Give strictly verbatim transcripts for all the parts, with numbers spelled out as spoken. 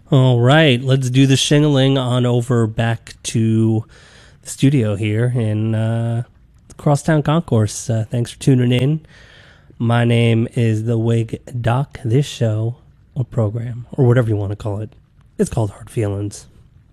All right, let's do the shingling on over back to the studio here in uh, Crosstown Concourse. Uh, thanks for tuning in. My name is the Wig Doc. This show or program, or whatever you want to call it, it's called Hard Feelings.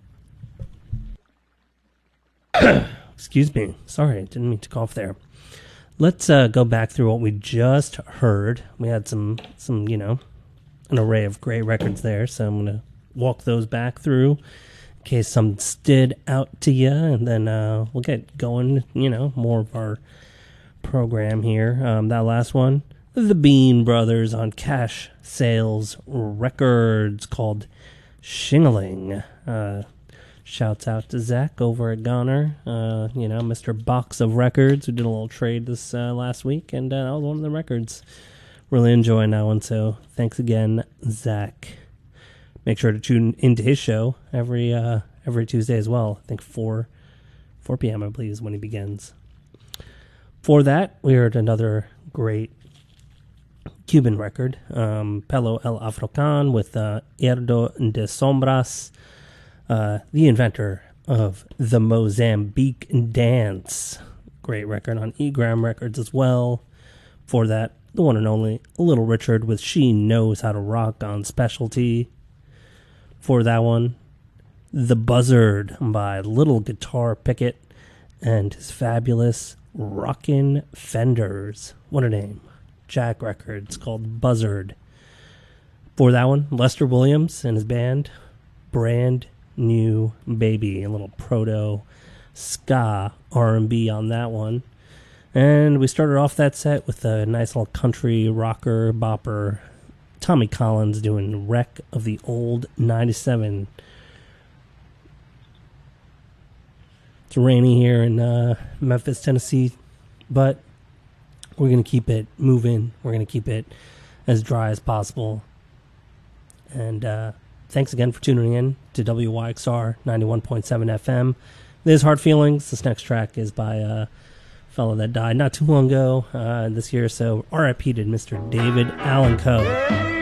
Excuse me. Sorry, I didn't mean to cough there. Let's uh, go back through what we just heard. We had some, some, you know, an array of great records there, so I'm going to walk those back through in case some stood out to you, and then uh, we'll get going, you know, more of our program here. Um, that last one, the Bean Brothers on Cash Sales Records, called Shingling. Uh, shouts out to Zach over at Goner, uh, you know, Mister Box of Records, who did a little trade this uh, last week, and uh, that was one of the records. Really enjoying that one, so thanks again, Zach. Make sure to tune into his show every uh, every Tuesday as well. I think four p.m. I believe is when he begins. For that, we heard another great Cuban record, um, Pelo El African with uh, Erdo de Sombras, uh, the inventor of the Mozambique Dance. Great record on E-Gram Records as well. For that, the one and only Little Richard with She Knows How to Rock on Specialty. For that one, The Buzzard by Little Guitar Pickett and his fabulous Rockin' Fenders. What a name. Jack Records, called Buzzard. For that one, Lester Williams and his band, Brand New Baby. A little proto ska R and B on that one. And we started off that set with a nice little country rocker bopper, Tommy Collins doing Wreck of the Old ninety-seven. It's rainy here in uh, Memphis, Tennessee, but we're going to keep it moving. We're going to keep it as dry as possible. And uh, thanks again for tuning in to W Y X R ninety-one point seven F M. This is Hard Feelings. This next track is by a fellow that died not too long ago uh, this year, so R I P to Mister David Allen Coe.